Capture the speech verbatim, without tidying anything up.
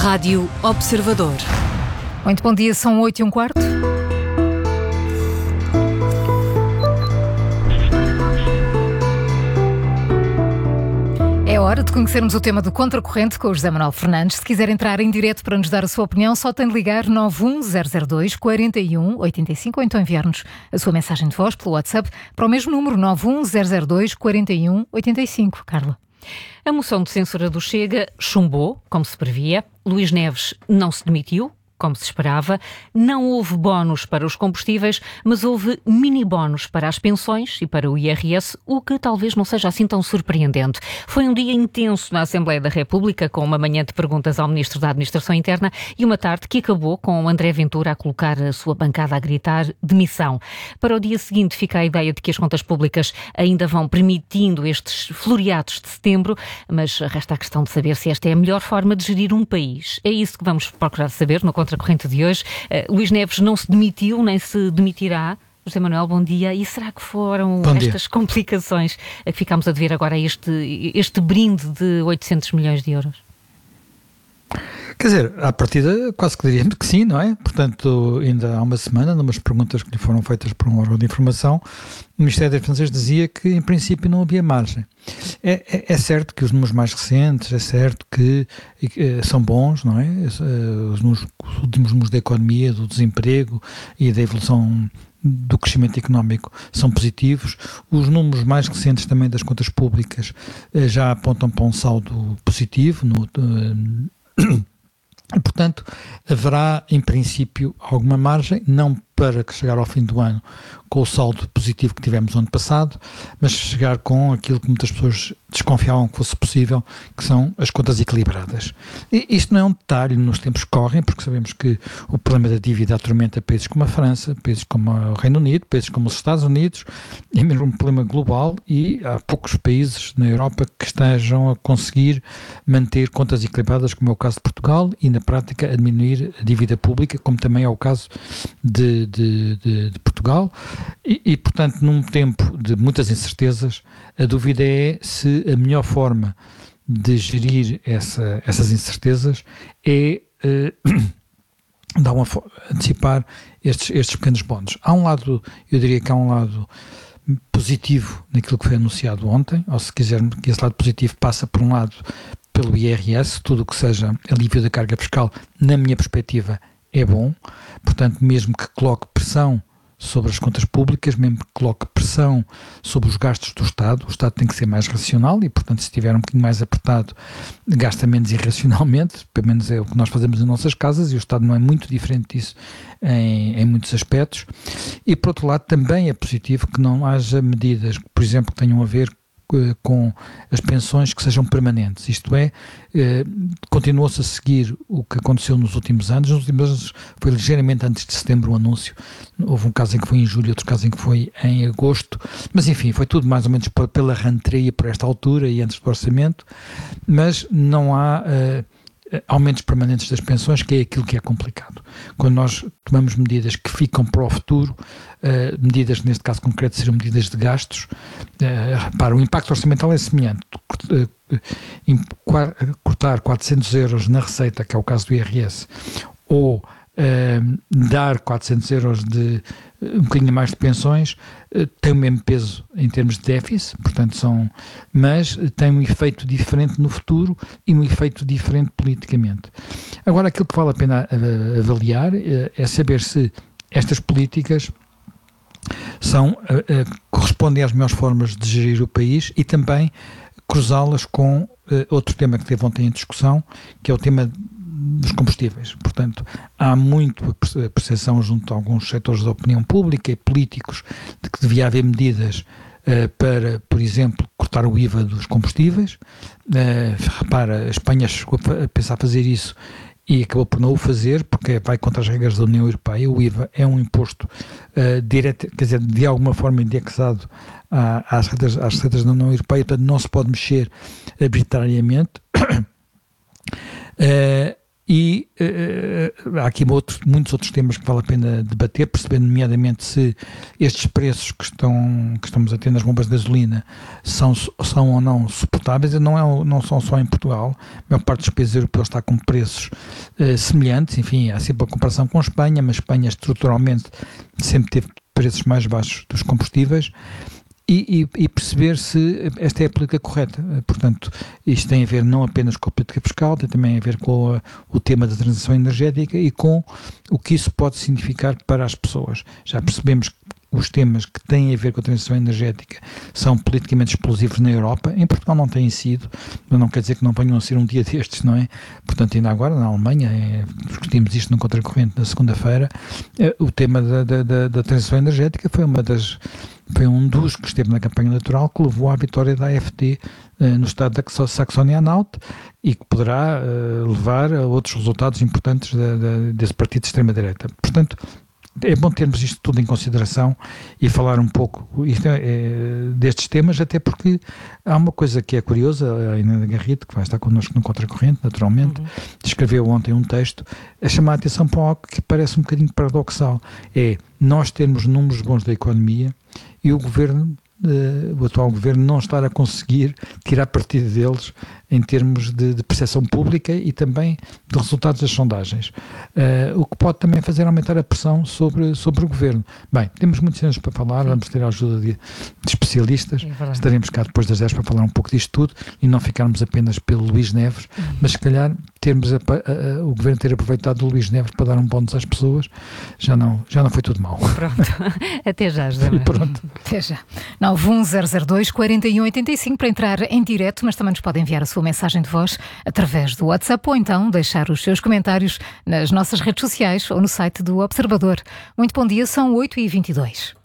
Rádio Observador. Muito bom dia, são oito e um quarto. É hora de conhecermos o tema do Contracorrente com o José Manuel Fernandes. Se quiser entrar em direto para nos dar a sua opinião, só tem de ligar nove um zero zero dois, quatro um oito cinco ou então enviar-nos a sua mensagem de voz pelo WhatsApp para o mesmo número nove um zero zero dois, quatro um oito cinco. Carla. A moção de censura do Chega chumbou, como se previa. Luís Neves não se demitiu, como se esperava. Não houve bónus para os combustíveis, mas houve mini-bónus para as pensões e para o I R S, o que talvez não seja assim tão surpreendente. Foi um dia intenso na Assembleia da República, com uma manhã de perguntas ao Ministro da Administração Interna e uma tarde que acabou com André Ventura a colocar a sua bancada a gritar demissão. Para o dia seguinte fica a ideia de que as contas públicas ainda vão permitindo estes floreados de setembro, mas resta a questão de saber se esta é a melhor forma de gerir um país. É isso que vamos procurar saber no Contracorrente de hoje. Uh, Luís Neves não se demitiu, nem se demitirá. José Manuel, bom dia. E será que foram bom estas dia. complicações a que ficámos a dever agora este, este brinde de oitocentos milhões de euros? Quer dizer, à partida quase que diríamos que sim, não é? Portanto, ainda há uma semana, numas perguntas que lhe foram feitas por um órgão de informação, o Ministério das Finanças dizia que em princípio não havia margem. É, é, é certo que os números mais recentes, é certo que é, são bons, não é? Os, números, os últimos números da economia, do desemprego e da evolução do crescimento económico são positivos. Os números mais recentes também das contas públicas já apontam para um saldo positivo no... E, portanto, haverá, em princípio, alguma margem, não para chegar ao fim do ano com o saldo positivo que tivemos no ano passado, mas chegar com aquilo que muitas pessoas desconfiavam que fosse possível, que são as contas equilibradas. E isto não é um detalhe nos tempos que correm, porque sabemos que o problema da dívida atormenta países como a França, países como o Reino Unido, países como os Estados Unidos, é mesmo um problema global e há poucos países na Europa que estejam a conseguir manter contas equilibradas, como é o caso de Portugal, e na prática a diminuir a dívida pública, como também é o caso de De, de, de Portugal e, e, portanto, num tempo de muitas incertezas, a dúvida é se a melhor forma de gerir essa, essas incertezas é uh, dar uma, antecipar estes, estes pequenos bónus. Há um lado, eu diria que há um lado positivo naquilo que foi anunciado ontem, ou se quisermos que esse lado positivo passa por um lado pelo I R S, tudo o que seja alívio da carga fiscal, na minha perspectiva, é bom, portanto, mesmo que coloque pressão sobre as contas públicas, mesmo que coloque pressão sobre os gastos do Estado, o Estado tem que ser mais racional e, portanto, se estiver um bocadinho mais apertado, gasta menos irracionalmente, pelo menos é o que nós fazemos nas nossas casas e o Estado não é muito diferente disso em, em muitos aspectos. E, por outro lado, também é positivo que não haja medidas, por exemplo, que tenham a ver com as pensões que sejam permanentes, isto é, eh, continuou-se a seguir o que aconteceu nos últimos anos. Nos últimos anos foi ligeiramente antes de setembro o anúncio, houve um caso em que foi em julho, outro caso em que foi em agosto, mas enfim, foi tudo mais ou menos pela rantreia por esta altura e antes do orçamento, mas não há eh, aumentos permanentes das pensões, que é aquilo que é complicado. Quando nós tomamos medidas que ficam para o futuro, uh, medidas, neste caso concreto, seriam medidas de gastos, uh, repara, o impacto orçamental é semelhante. Uh, uh, cortar quatrocentos euros na receita, que é o caso do I R S, ou uh, dar quatrocentos euros de um bocadinho mais de pensões, tem o mesmo peso em termos de déficit, portanto são, mas tem um efeito diferente no futuro e um efeito diferente politicamente. Agora, aquilo que vale a pena avaliar é saber se estas políticas são, uh, correspondem às melhores formas de gerir o país e também cruzá-las com uh, outro tema que teve ontem em discussão, que é o tema dos combustíveis. Portanto, há muito a percepção junto a alguns setores da opinião pública e políticos de que devia haver medidas uh, para, por exemplo, cortar o I V A dos combustíveis. Uh, repara, a Espanha chegou a pensar fazer isso e acabou por não o fazer, porque vai contra as regras da União Europeia. O I V A é um imposto uh, direto, quer dizer, de alguma forma indexado à, às, receitas, às receitas da União Europeia, portanto não se pode mexer arbitrariamente. Uh, E, E uh, há aqui outro, muitos outros temas que vale a pena debater, percebendo nomeadamente se estes preços que, estão, que estamos a ter nas bombas de gasolina são, são ou não suportáveis. Não, é, não são só em Portugal, a maior parte dos países europeus está com preços uh, semelhantes. Enfim, há sempre a comparação com a Espanha, mas a Espanha estruturalmente sempre teve preços mais baixos dos combustíveis. E, e, e perceber se esta é a política correta. Portanto, isto tem a ver não apenas com a política fiscal, tem também a ver com a, o tema da transição energética e com o que isso pode significar para as pessoas. Já percebemos que os temas que têm a ver com a transição energética são politicamente explosivos na Europa. Em Portugal não têm sido, mas não quer dizer que não venham a ser um dia destes, não é? Portanto, ainda agora, na Alemanha, é, discutimos isto no Contracorrente na segunda-feira, é, o tema da, da, da, da transição energética foi uma das Foi um dos que esteve na campanha eleitoral que levou à vitória da A F D uh, no estado da Saxónia-Anhalt e que poderá uh, levar a outros resultados importantes da, da, desse partido de extrema-direita. Portanto, é bom termos isto tudo em consideração e falar um pouco isto é, é, destes temas, até porque há uma coisa que é curiosa. A Inês Garrido, que vai estar connosco no Contracorrente, naturalmente, uhum. escreveu ontem um texto a chamar a atenção para algo que parece um bocadinho paradoxal. É nós termos números bons da economia e o governo, uh, o atual governo, não estar a conseguir tirar partido deles em termos de, de percepção pública e também de resultados das sondagens. Uh, o que pode também fazer aumentar a pressão sobre, sobre o governo. Bem, temos muitos anos para falar, Sim. vamos ter a ajuda de, de especialistas, é estaremos cá depois das dez para falar um pouco disto tudo e não ficarmos apenas pelo Luís Neves, uhum. mas se calhar termos a, a, a, o governo ter aproveitado o Luís Neves para dar um bónus às pessoas, já não, já não foi tudo mal. Pronto, até já, José Manuel. Pronto. Até já. nove um zero zero dois, quatro um oito cinco para entrar em direto, mas também nos pode enviar a sua mensagem de voz através do WhatsApp ou então deixar os seus comentários nas nossas redes sociais ou no site do Observador. Muito bom dia, são oito e vinte e dois.